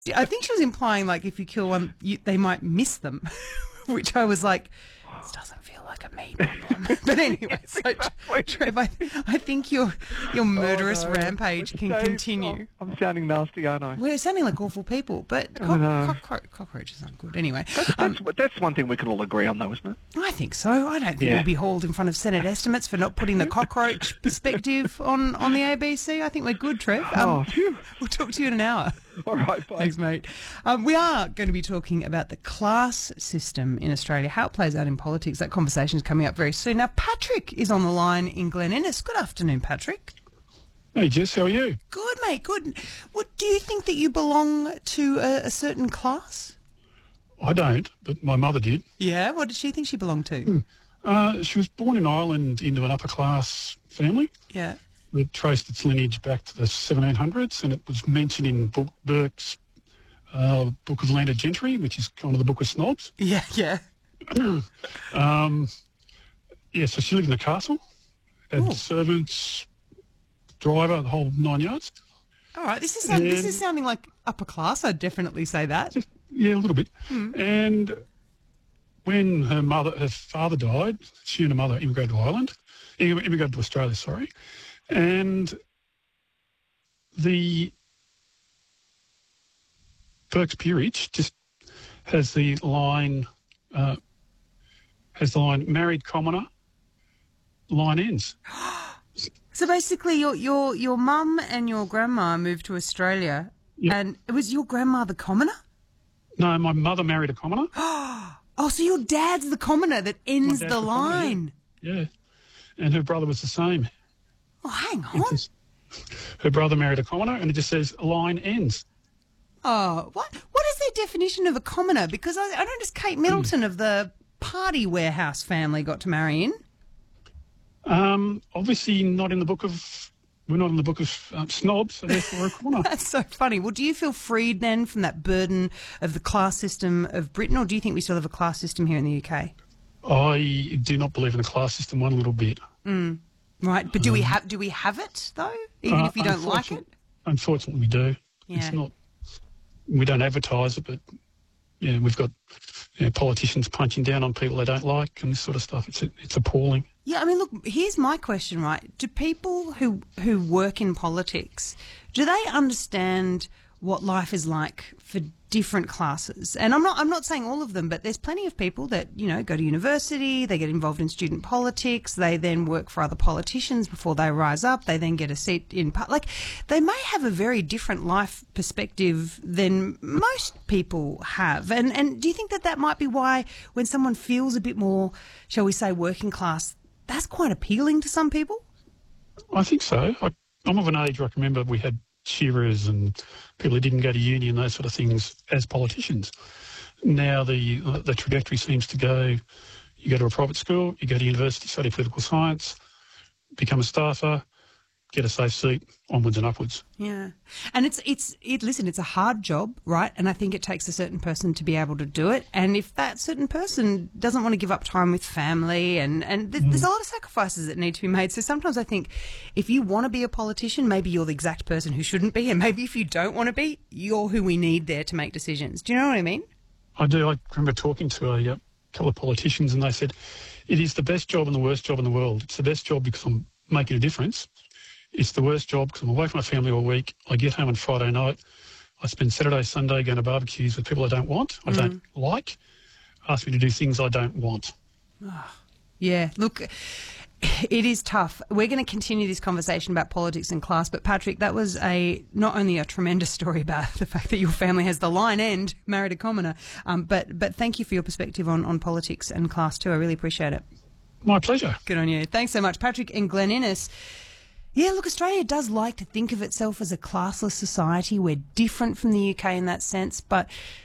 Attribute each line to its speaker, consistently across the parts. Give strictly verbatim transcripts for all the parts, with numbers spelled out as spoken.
Speaker 1: I think she was implying, like, if you kill one, you, they might miss them, which I was like, this doesn't feel like a me problem. But anyway, so, Trev, I, I think your your murderous
Speaker 2: Oh, no.
Speaker 1: rampage can
Speaker 2: Dave,
Speaker 1: continue.
Speaker 2: I'm, I'm sounding nasty, aren't I?
Speaker 1: We're sounding like awful people, but
Speaker 2: I
Speaker 1: cock,
Speaker 2: know.
Speaker 1: cock, cockroaches aren't good. Anyway,
Speaker 2: That's,
Speaker 1: um,
Speaker 2: that's, that's one thing we can all agree on, though, isn't it?
Speaker 1: I think so. I don't think
Speaker 2: Yeah.
Speaker 1: we'll be hauled in front of Senate estimates for not putting the cockroach perspective on, on the A B C. I think we're good, Trev. Um,
Speaker 2: Oh, phew.
Speaker 1: We'll talk to you in an hour.
Speaker 2: All right, bye.
Speaker 1: Thanks, mate. Um, we are going to be talking about the class system in Australia, how it plays out in politics. That conversation is coming up very soon. Now, Patrick is on the line in Glen Innes. Good afternoon, Patrick.
Speaker 3: Hey Jess, how are you?
Speaker 1: Good, mate, good. What, do you think that you belong to a, a certain class?
Speaker 3: I don't, but my mother did.
Speaker 1: Yeah? What did she think she belonged to?
Speaker 3: Uh, she was born in Ireland into an upper class family
Speaker 1: Yeah.
Speaker 3: that traced its lineage back to the seventeen hundreds, and it was mentioned in Book, Burke's uh, Book of Landed Gentry, which is kind of the Book of Snobs.
Speaker 1: Yeah, yeah.
Speaker 3: Um, yeah, so she lived in a castle, had
Speaker 1: Ooh.
Speaker 3: servants, driver, the whole nine yards.
Speaker 1: All right, this is sound, this
Speaker 3: And-
Speaker 1: is sounding like upper class. I'd definitely say that.
Speaker 3: Yeah, a little bit. And when her mother, her father died, she and her mother immigrated to Ireland, immigrated to Australia, sorry. And the Burke's Peerage just has the line, uh, has the line, married commoner, line ends.
Speaker 1: So basically, your your your mum and your grandma moved to Australia,
Speaker 3: Yep.
Speaker 1: and it was your grandma the commoner?
Speaker 3: No, my mother married a commoner.
Speaker 1: Oh, so your dad's the commoner that ends
Speaker 3: dad's
Speaker 1: the
Speaker 3: the commoner, yeah.
Speaker 1: line.
Speaker 3: Yeah. And her brother was the same.
Speaker 1: Oh, hang
Speaker 3: It
Speaker 1: on.
Speaker 3: just- her brother married a commoner, and it just says, line ends.
Speaker 1: Oh, what what is their definition of a commoner? Because I, I noticed Kate Middleton of the Party Warehouse family got to marry in.
Speaker 3: Um, obviously not in the book of, we're not in the book of um, snobs, so therefore a commoner.
Speaker 1: That's so funny. Well, do you feel freed then from that burden of the class system of Britain, or do you think we still have a class system here in the U K?
Speaker 3: I do not believe in the class system one little bit.
Speaker 1: Right, but do we have do we have it though? Even
Speaker 3: Uh,
Speaker 1: if you don't like it?
Speaker 3: unfortunately- Unfortunately, we do.
Speaker 1: Yeah.
Speaker 3: It's not, we don't advertise it, but yeah, we've got you know, politicians punching down on people they don't like and this sort of stuff. It's it's appalling.
Speaker 1: Yeah, I mean, look, here's my question, right? Do people who who work in politics, do they understand what life is like for different classes? And I'm not I'm not saying all of them, but there's plenty of people that, you know, go to university, they get involved in student politics, they then work for other politicians before they rise up, they then get a seat in par- like they may have a very different life perspective than most people have. And and do you think that that might be why when someone feels a bit more, shall we say, working class, that's quite appealing to some people?
Speaker 3: I think so. I, I'm of an age where I can remember we had shearers and people who didn't go to uni and those sort of things as politicians. Now the uh, the trajectory seems to go, you go to a private school, you go to university, study political science, become a staffer, get a safe seat, onwards and upwards.
Speaker 1: Yeah. And it's, it's, it, listen, it's a hard job, right? And I think it takes a certain person to be able to do it. And if that certain person doesn't want to give up time with family and, and th- there's a lot of sacrifices that need to be made. So sometimes I think if you want to be a politician, maybe you're the exact person who shouldn't be. And maybe if you don't want to be, you're who we need there to make decisions. Do you know what I mean?
Speaker 3: I do. I remember talking to a uh, couple of politicians and they said, it is the best job and the worst job in the world. It's the best job because I'm making a difference. It's the worst job because I'm away from my family all week. I get home on Friday night. I spend Saturday, Sunday going to barbecues with people I don't want, I don't like, ask me to do things I don't want.
Speaker 1: Yeah, look, it is tough. We're going to continue this conversation about politics and class, but Patrick, that was a not only a tremendous story about the fact that your family has the line end, married a commoner, um, but but thank you for your perspective on, on politics and class too. I really appreciate it.
Speaker 3: My pleasure.
Speaker 1: Good on you. Thanks so much, Patrick and Glen Innes. Yeah, look, Australia does like to think of itself as a classless society. We're different from the U K in that sense, but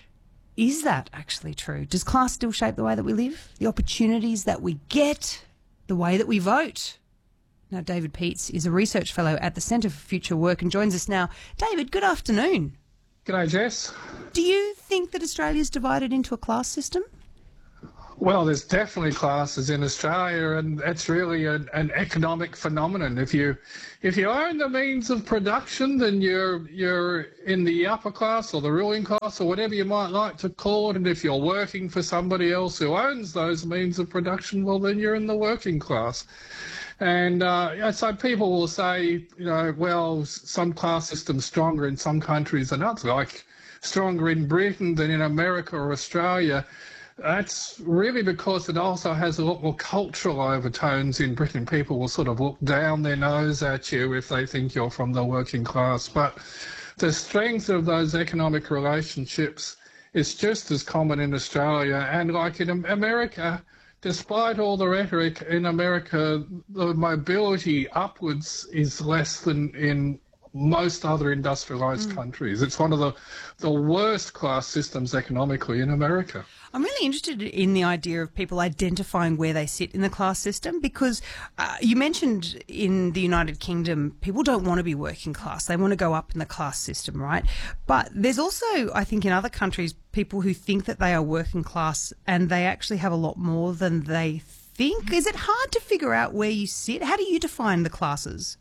Speaker 1: is that actually true? Does class still shape the way that we live? The opportunities that we get? The way that we vote? Now, David Peets is a research fellow at the Centre for Future Work and joins us now. David, good afternoon.
Speaker 4: G'day, Jess.
Speaker 1: Do you think that Australia's divided into a class system?
Speaker 4: Well, there's definitely classes in Australia, and it's really an, an economic phenomenon. If you if you own the means of production, then you're you're in the upper class or the ruling class or whatever you might like to call it. And if you're working for somebody else who owns those means of production, well, then you're in the working class. And uh, so people will say, you know, well, some class system's stronger in some countries than others, like stronger in Britain than in America or Australia. That's really because it also has a lot more cultural overtones in Britain. People will sort of look down their nose at you if they think you're from the working class. But the strength of those economic relationships is just as common in Australia. And like in America, despite all the rhetoric, in America, the mobility upwards is less than in most other industrialised mm. countries. It's one of the, the worst class systems economically in America.
Speaker 1: I'm really interested in the idea of people identifying where they sit in the class system, because uh, you mentioned in the United Kingdom, people don't want to be working class. They want to go up in the class system, right? But there's also, I think, in other countries, people who think that they are working class and they actually have a lot more than they think. Is it hard to figure out where you sit? How do you define the classes?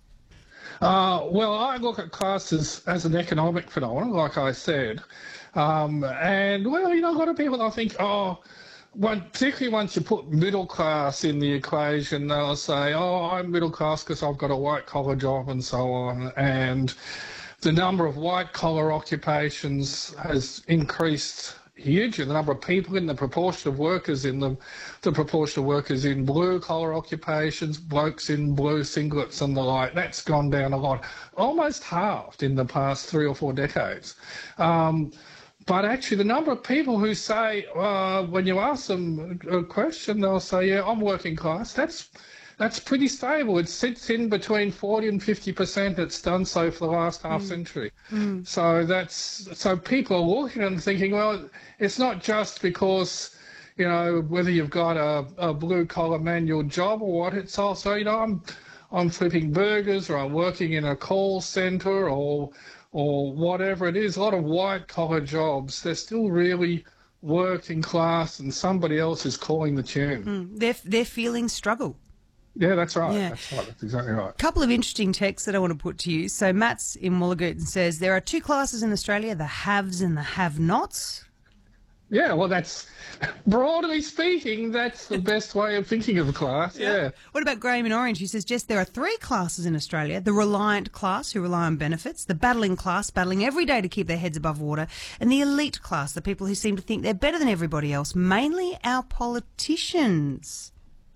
Speaker 4: Uh, well, I look at classes as an economic phenomenon, like I said. Um, and, well, you know, a lot of people, I think, oh, when, particularly once you put middle class in the equation, they'll say, oh, I'm middle class because I've got a white-collar job and so on. And the number of white-collar occupations has increased hugely. The number of people in the proportion of workers in them, the proportion of workers in blue-collar occupations, blokes in blue singlets and the like, that's gone down a lot, almost halved in the past three or four decades. Um, But actually, the number of people who say, uh, when you ask them a question, they'll say, yeah, I'm working class. That's that's pretty stable. It sits in between forty and fifty percent. It's done so for the last half mm. century. Mm. So that's so people are looking and thinking, well, it's not just because, you know, whether you've got a, a blue-collar manual job or what. It's also, you know, I'm, I'm flipping burgers, or I'm working in a call centre, or or whatever it is, a lot of white-collar jobs, they're still really working class, and somebody else is calling the tune.
Speaker 1: Mm, they're, they're feeling struggle.
Speaker 4: Yeah, that's right. Yeah. That's right. That's exactly right.
Speaker 1: A couple of interesting texts that I want to put to you. So Matt's in Wollongong says, there are two classes in Australia, the haves and the have-nots.
Speaker 4: Yeah, well, that's, broadly speaking, that's the best way of thinking of a class, yeah. yeah.
Speaker 1: What about Graham in Orange, who says, Jess, there are three classes in Australia, the reliant class, who rely on benefits, the battling class, battling every day to keep their heads above water, and the elite class, the people who seem to think they're better than everybody else, mainly our politicians.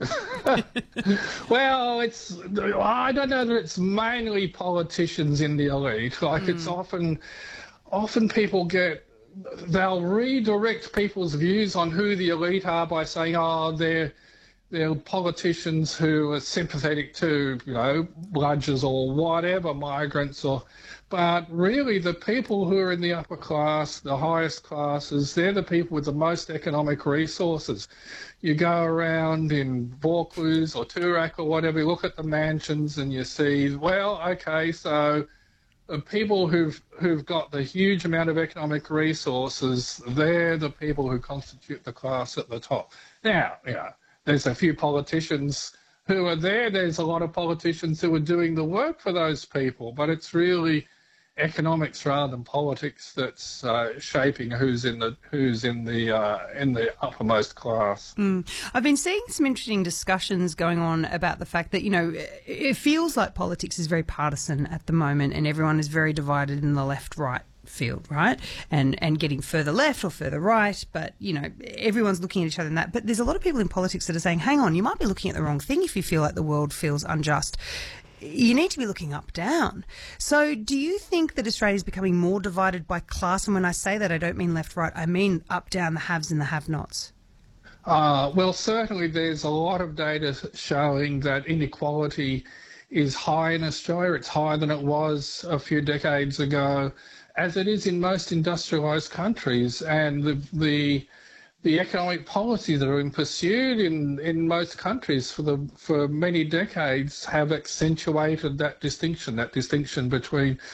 Speaker 4: Well, it's, I don't know that it's mainly politicians in the elite. Like, mm. it's often, often people get, they'll redirect people's views on who the elite are by saying, oh, they're, they're politicians who are sympathetic to, you know, bludgers or whatever, migrants, or, but really the people who are in the upper class, the highest classes, they're the people with the most economic resources. You go around in Vaucluse or Toorak or whatever, you look at the mansions and you see, well, okay, so the people who've who've got the huge amount of economic resources, they're the people who constitute the class at the top. Now, yeah, there's a few politicians who are there. There's a lot of politicians who are doing the work for those people, but it's really economics rather than politics that's uh, shaping who's in the who's in the uh, in the uppermost class.
Speaker 1: Mm. I've been seeing some interesting discussions going on about the fact that, you know, it feels like politics is very partisan at the moment, and everyone is very divided in the left-right field, right? And and getting further left or further right, but, you know, everyone's looking at each other in that. But there's a lot of people in politics that are saying, hang on, you might be looking at the wrong thing if you feel like the world feels unjust. You need to be looking up, down. So do you think that Australia is becoming more divided by class? And when I say that, I don't mean left, right. I mean up, down, the haves and the have-nots.
Speaker 4: Uh, well, certainly there's a lot of data showing that inequality is high in Australia. It's higher than it was a few decades ago, as it is in most industrialised countries. And the, the the economic policies that are being pursued in, in most countries for the for many decades have accentuated that distinction, that distinction between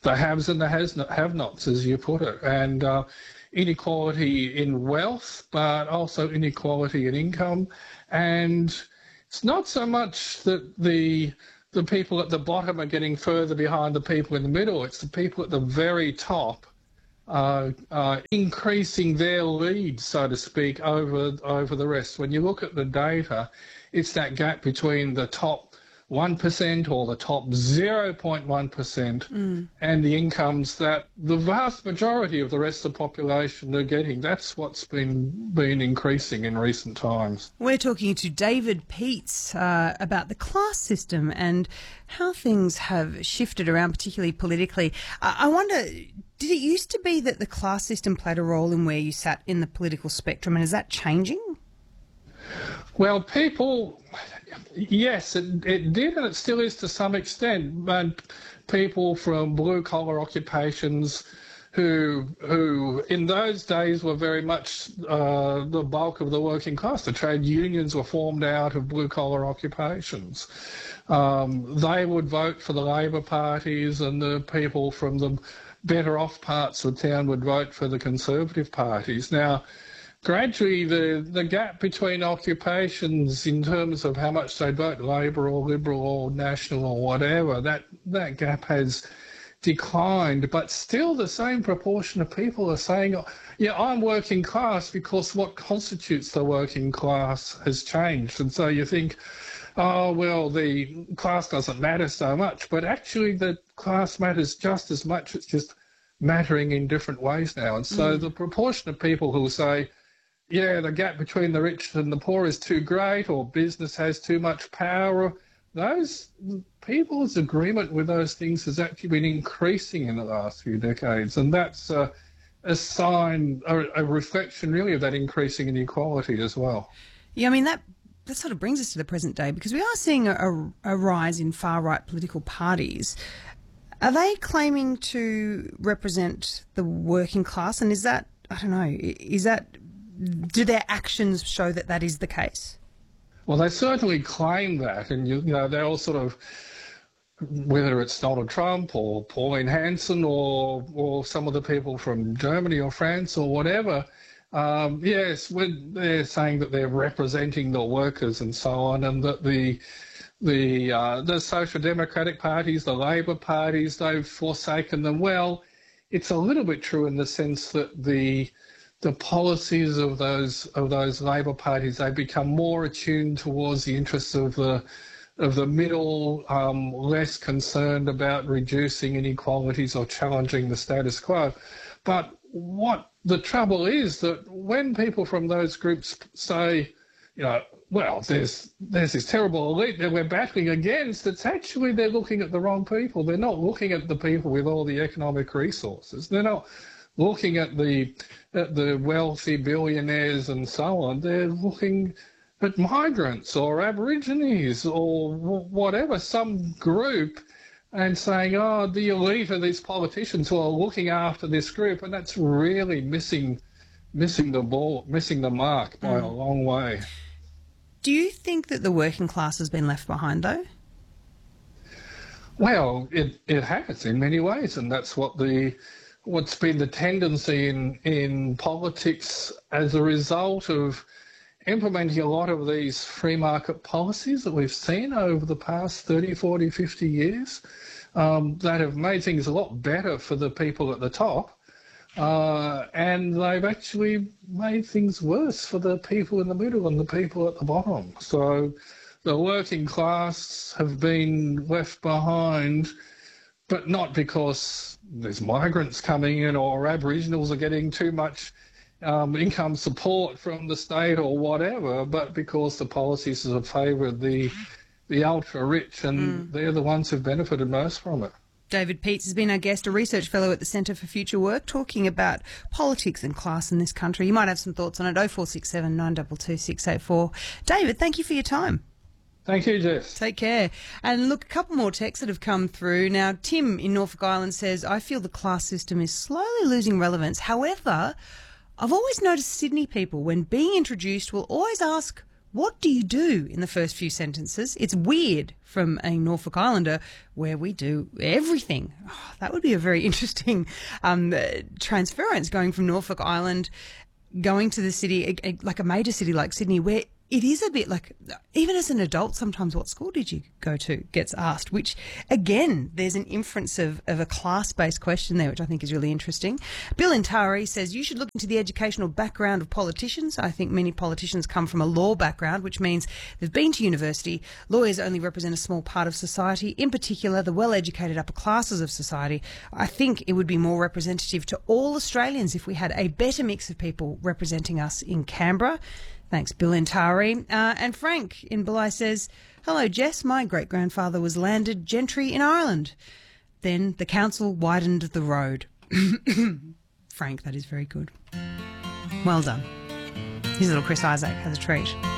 Speaker 4: the haves and the has not, have-nots, as you put it, and uh, inequality in wealth, but also inequality in income. And it's not so much that the the people at the bottom are getting further behind the people in the middle. It's the people at the very top uh, uh, increasing their lead, so to speak, over over the rest. When you look at the data, it's that gap between the top one percent or the top zero point one percent mm. and the incomes that the vast majority of the rest of the population are getting. That's what's been been increasing in recent times.
Speaker 1: We're talking to David Peets uh, about the class system and how things have shifted around, particularly politically. Uh, I wonder, did it used to be that the class system played a role in where you sat in the political spectrum, and is that changing?
Speaker 4: Well, people, yes, it, it did, and it still is to some extent. But people from blue-collar occupations who, who in those days were very much uh, the bulk of the working class. The trade unions were formed out of blue-collar occupations. Um, they would vote for the Labor parties, and the people from the better-off parts of town would vote for the Conservative parties. Now, gradually, the, the gap between occupations in terms of how much they vote, Labor or Liberal or National or whatever, that, that gap has declined. But still the same proportion of people are saying, yeah, I'm working class, because what constitutes the working class has changed. And so you think, oh, well, the class doesn't matter so much. But actually the class matters just as much. It's just mattering in different ways now. And so mm. the proportion of people who say, yeah, the gap between the rich and the poor is too great, or business has too much power, those people's agreement with those things has actually been increasing in the last few decades. And that's uh, a sign, a, a reflection really of that increasing inequality as well.
Speaker 1: Yeah, I mean, that that sort of brings us to the present day, because we are seeing a, a, a rise in far-right political parties. Are they claiming to represent the working class? And is that, I don't know, is that, do their actions show that that is the case?
Speaker 4: Well, they certainly claim that, and you, you know, they're all sort of, whether it's Donald Trump or Pauline Hanson or or some of the people from Germany or France or whatever, um, yes, when they're saying that they're representing the workers and so on, and that the the uh, the social democratic parties, the Labor parties, they've forsaken them. Well, it's a little bit true in the sense that the the policies of those of those Labor parties, they become more attuned towards the interests of the of the middle, um, less concerned about reducing inequalities or challenging the status quo. But what the trouble is that when people from those groups say, you know, well, there's there's this terrible elite that we're battling against, it's actually they're looking at the wrong people. They're not looking at the people with all the economic resources. They're not looking at the at the wealthy billionaires and so on. They're looking at migrants or Aborigines or whatever, some group, and saying, oh, the elite are these politicians who are looking after this group, and that's really missing missing the ball, missing the mark by mm. a long way.
Speaker 1: Do you think that the working class has been left behind, though?
Speaker 4: Well, it, it has in many ways, and that's what the what's been the tendency in, in politics as a result of implementing a lot of these free market policies that we've seen over the past thirty, forty, fifty years um, that have made things a lot better for the people at the top. Uh, and they've actually made things worse for the people in the middle and the people at the bottom. So the working class have been left behind, but not because there's migrants coming in or Aboriginals are getting too much um, income support from the state or whatever, but because the policies have favoured the the ultra-rich, and mm. they're the ones who've benefited most from it.
Speaker 1: David Peets has been our guest, a research fellow at the Centre for Future Work, talking about politics and class in this country. You might have some thoughts on it. oh four six seven, nine two two, six eight four. David, thank you for your time.
Speaker 4: Thank you, Jess.
Speaker 1: Take care. And look, a couple more texts that have come through. Now, Tim in Norfolk Island says, I feel the class system is slowly losing relevance. However, I've always noticed Sydney people, when being introduced, will always ask What do you do in the first few sentences? It's weird from a Norfolk Islander where we do everything. Oh, that would be a very interesting um, transference going from Norfolk Island, going to the city, a, a, like a major city like Sydney, where it is a bit like, even as an adult, sometimes what school did you go to gets asked, which, again, there's an inference of, of a class-based question there, which I think is really interesting. Bill Intari says, you should look into the educational background of politicians. I think many politicians come from a law background, which means they've been to university. Lawyers only represent a small part of society, in particular the well-educated upper classes of society. I think it would be more representative to all Australians if we had a better mix of people representing us in Canberra. Thanks, Bill Intari. Uh, and Frank in Bulli says, hello, Jess. My great-grandfather was landed gentry in Ireland. Then the council widened the road. Frank, that is very good. Well done. His little Chris Isaac has a treat.